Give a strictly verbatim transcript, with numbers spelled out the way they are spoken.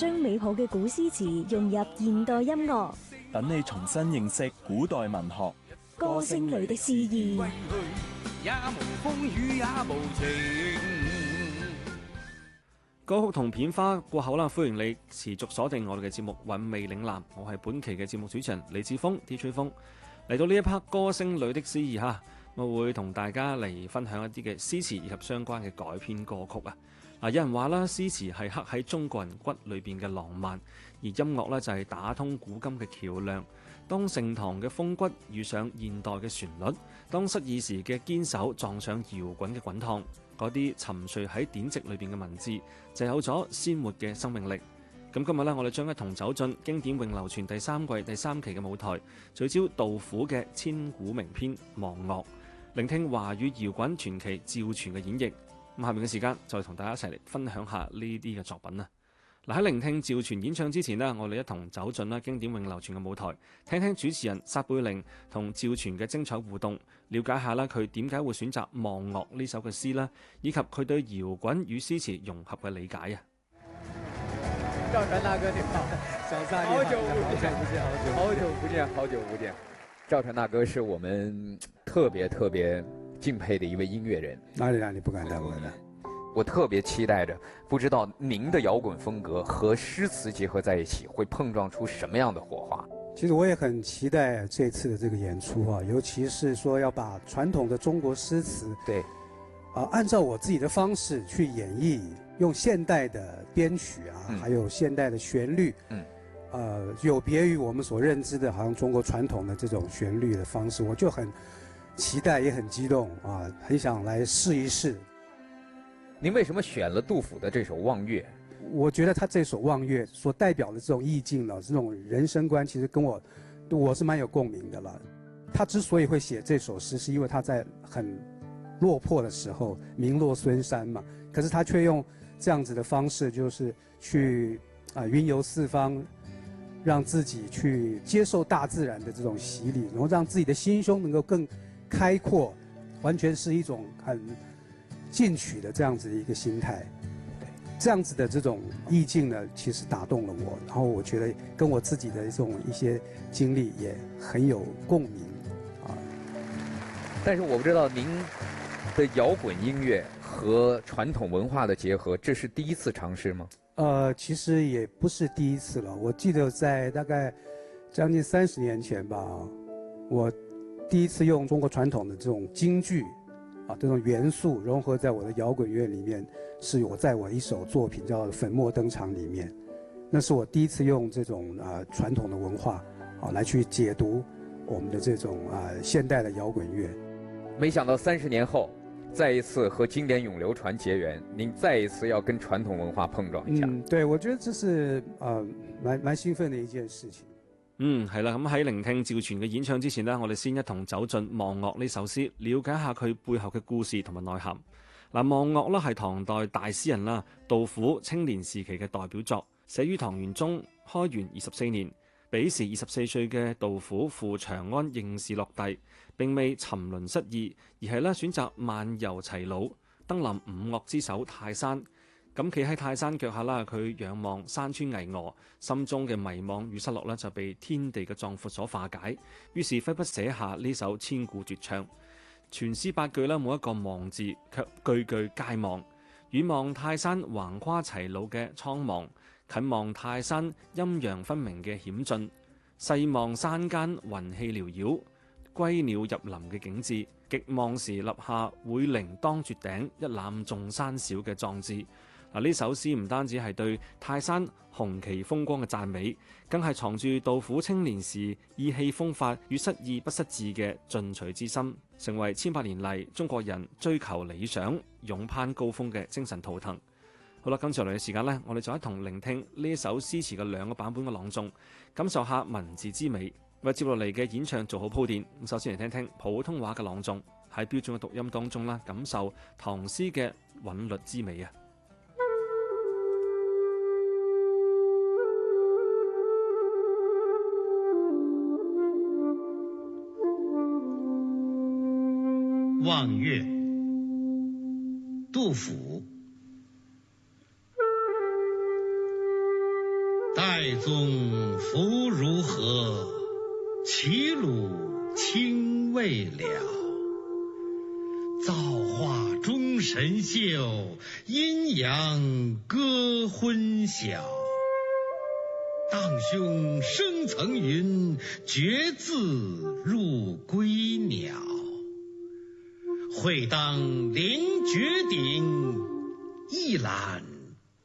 將美好嘅古詩詞融入現代音樂， 等你重新認識古代文學。 歌聲裏的詩意。 也無風雨也無情。 歌曲同片花過後啦，歡迎你持續鎖定我哋嘅節目《韻味嶺南》，我係本期嘅節目主持人李志峰 D J 風。嚟到呢一 part 歌聲裏的詩意哈，我會同大家嚟分享一啲嘅詩詞以及相關嘅改編歌曲啊。嗱，有人話啦，詩詞係刻喺中國人骨裏邊嘅浪漫，而音樂呢就係打通古今嘅橋梁。當盛唐嘅風骨遇上現代嘅旋律，當失意時嘅堅守撞上搖滾嘅滾燙，嗰啲沉睡喺典籍裏邊嘅文字就有咗鮮活嘅生命力。咁今日呢，我哋將一同走進經典永流傳第三季第三期嘅舞台，聚焦杜甫嘅千古名篇《望岳》，聆聽華語搖滾傳奇趙傳嘅演繹。咁下面嘅時間就同大家一齊嚟分享下呢啲嘅作品啦。嗱，喺聆聽趙傳演唱之前呢，我哋一同走進啦經典永流傳嘅舞台，聽聽主持人撒貝寧同趙傳嘅精彩互動，了解下啦佢點解會選擇《望岳》呢首嘅詩啦，以及佢對搖滾與詩詞融合嘅理解啊。 趙傳大哥你好，小撒你好，好久不見，好久不見，好久不見。趙傳大哥是我們特別特別敬佩的一位音樂人。 哪裡哪裡不敢當，不敢當。 我特別期待着，不知道您的搖滾風格和詩詞結合在一起，會碰撞出什麼樣的火花？ 其實我也很期待這次的這個演出啊，尤其是說要把傳統的中國詩詞， 對， 啊，按照我自己的方式去演繹，用現代的編曲啊，嗯、還有現代的旋律，嗯，呃，有別於我們所認知的，好像中國傳統的這種旋律的方式，我就很期待，也很激動啊，很想來試一試。 您為什麼選了杜甫的這首《望岳》？ 我覺得他這首《望岳》所代表的這種意境呢，這種人生觀，其實跟我，我是蠻有共鳴的了。他之所以會寫這首詩，是因為他在很落魄的時候，名落孫山嘛。可是他卻用這樣子的方式，就是去啊雲遊四方，讓自己去接受大自然的這種洗禮，然後讓自己的心胸能夠更開闊，完全是一種很進取的這樣子的一個心態，這樣子的這種意境呢，其實打動了我，然後我覺得跟我自己的這種一些經歷也很有共鳴啊。 但是我不知道您的搖滾音樂和傳統文化的結合，這是第一次嘗試嗎？ 呃，其實也不是第一次了。我記得在大概將近三十年前吧，我第一次用中國傳統的這種京劇啊，這種元素融合在我的搖滾樂裡面，是我在我一首作品叫《粉墨登場》裡面，那是我第一次用這種啊傳統的文化啊來去解讀我們的這種啊現代的搖滾樂。 沒想到三十年後，再一次和經典永流傳結緣，您再一次要跟傳統文化碰撞一下。 嗯，對，我覺得這是呃蠻蠻興奮的一件事情。 嗯，係啦，咁喺聆聽趙傳嘅演唱之前呢，我哋先一同走進《望岳》呢首詩，了解下佢背後嘅故事同埋內涵。嗱，《望岳》呢係唐代大詩人啦杜甫青年時期嘅代表作，寫於唐玄宗開元二十四年。彼時二十四歲嘅杜甫赴長安應試落第，並未沉淪失意，而係咧選擇漫遊齊魯，登臨五岳之首泰山。咁企喺泰山腳下啦，佢仰望山川巍峨，心中嘅迷惘與失落咧就被天地嘅壯闊所化解，於是揮筆寫下呢首千古絕唱。全詩八句啦，冇一個望字，卻句句皆望。遠望泰山橫跨齊魯嘅蒼茫，近望泰山陰陽分明嘅險峻，細望山間雲氣繚繞，歸鳥入林嘅景致，極望時立下會陵當絕頂，一覽眾山小嘅壯志。嗱，呢首詩唔單止係對泰山雄奇風光嘅讚美，更係藏住杜甫青年時意氣風發與失意不失志嘅進取之心，成為千百年嚟中國人追求理想、勇攀高峰嘅精神圖騰。好啦，跟住落嚟嘅時間呢，我哋就一同聆聽呢首詩詞嘅兩個版本嘅朗誦，感受下文字之美，為接落嚟嘅演唱做好鋪墊。咁首先嚟聽聽普通話嘅朗誦，喺標準嘅讀音當中啦，感受唐詩嘅韻律之美啊！ 望岳，杜甫。 代宗福如何？齐鲁清未了。造化钟神秀，阴阳割昏晓。荡胸生层云，决眦入归鸟。会当凌绝顶，一览